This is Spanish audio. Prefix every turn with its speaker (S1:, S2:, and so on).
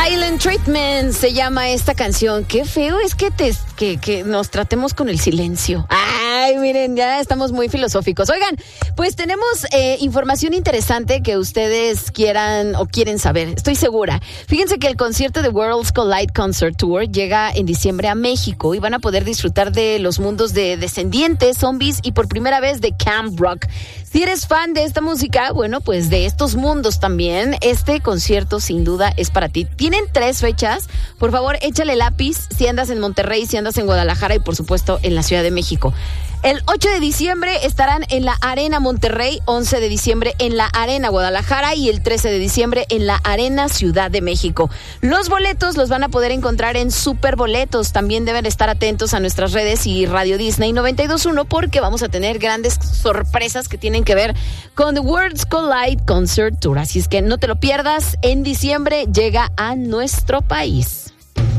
S1: Silent Treatment se llama esta canción. Qué feo es que nos tratemos con el silencio. Ay, miren, ya estamos muy filosóficos. Oigan, pues tenemos información interesante que ustedes quieran o quieren saber. Estoy segura. Fíjense que el concierto de Worlds Collide Concert Tour llega en diciembre a México y van a poder disfrutar de los mundos de Descendientes, Zombies y por primera vez de Camp Rock. Si eres fan de esta música, bueno, pues de estos mundos también, este concierto sin duda es para ti. Tienen 3 fechas. Por favor, échale lápiz si andas en Monterrey, si andas en Guadalajara y por supuesto en la Ciudad de México. El 8 de diciembre estarán en la Arena Monterrey, 11 de diciembre en la Arena Guadalajara y el 13 de diciembre en la Arena Ciudad de México. Los boletos los van a poder encontrar en Superboletos. También deben estar atentos a nuestras redes y Radio Disney 92.1 porque vamos a tener grandes sorpresas que tienen que ver con The Worlds Collide Concert Tour. Así es que no te lo pierdas. En diciembre llega a nuestro país.